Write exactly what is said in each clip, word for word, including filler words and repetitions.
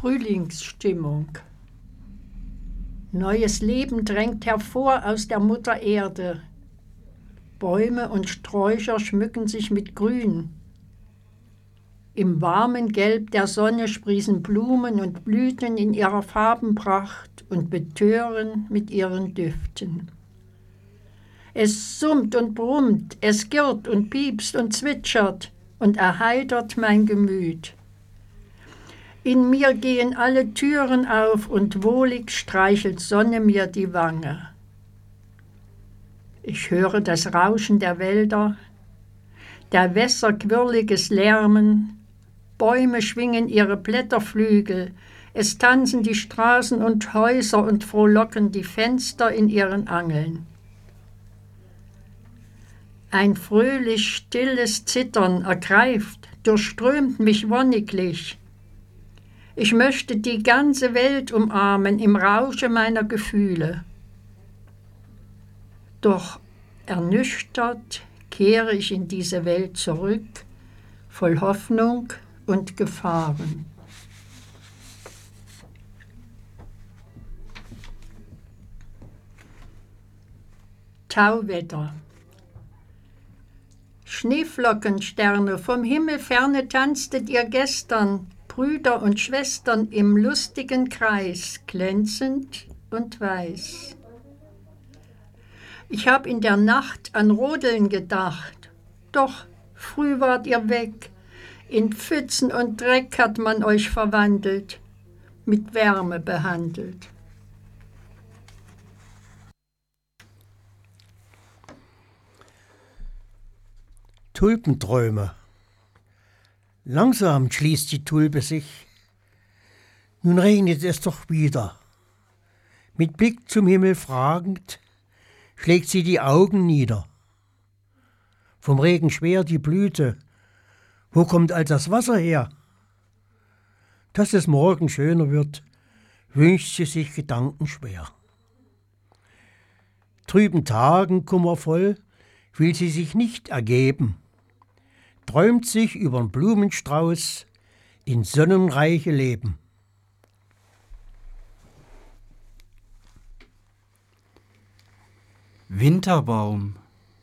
Frühlingsstimmung. Neues Leben drängt hervor aus der Mutter Erde. Bäume und Sträucher schmücken sich mit Grün. Im warmen Gelb der Sonne sprießen Blumen und Blüten in ihrer Farbenpracht und betören mit ihren Düften. Es summt und brummt, es girrt und piepst und zwitschert und erheitert mein Gemüt. In mir gehen alle Türen auf und wohlig streichelt Sonne mir die Wange. Ich höre das Rauschen der Wälder, der Wässer quirliges Lärmen, Bäume schwingen ihre Blätterflügel, es tanzen die Straßen und Häuser und frohlocken die Fenster in ihren Angeln. Ein fröhlich stilles Zittern ergreift, durchströmt mich wonniglich. Ich möchte die ganze Welt umarmen im Rausche meiner Gefühle. Doch ernüchtert kehre ich in diese Welt zurück, voll Hoffnung und Gefahren. Tauwetter. Schneeflockensterne vom Himmel ferne tanztet ihr gestern, Brüder und Schwestern im lustigen Kreis, glänzend und weiß. Ich hab in der Nacht an Rodeln gedacht, doch früh wart ihr weg, in Pfützen und Dreck hat man euch verwandelt, mit Wärme behandelt. Tulpenträume. Langsam schließt die Tulpe sich. Nun regnet es doch wieder. Mit Blick zum Himmel fragend schlägt sie die Augen nieder. Vom Regen schwer die Blüte. Wo kommt all das Wasser her? Dass es morgen schöner wird, wünscht sie sich gedankenschwer. Trüben Tagen kummervoll will sie sich nicht ergeben, träumt sich übern Blumenstrauß in sonnenreiche Leben. Winterbaum.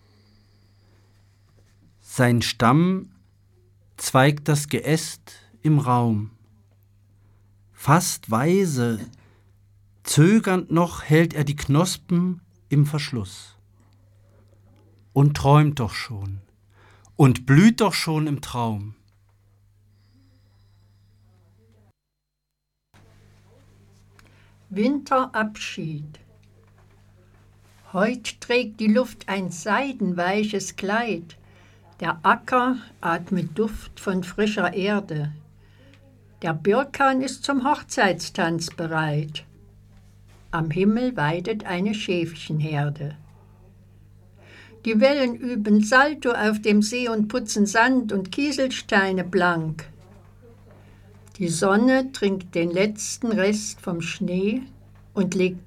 Sein Stamm zweigt das Geäst im Raum. Fast weise, zögernd noch hält er die Knospen im Verschluss. Und träumt doch schon und blüht doch schon im Traum. Winterabschied. Heut trägt die Luft ein seidenweiches Kleid. Der Acker atmet Duft von frischer Erde. Der Birkan ist zum Hochzeitstanz bereit. Am Himmel weidet eine Schäfchenherde. Die Wellen üben Salto auf dem See und putzen Sand und Kieselsteine blank. Die Sonne trinkt den letzten Rest vom Schnee und legt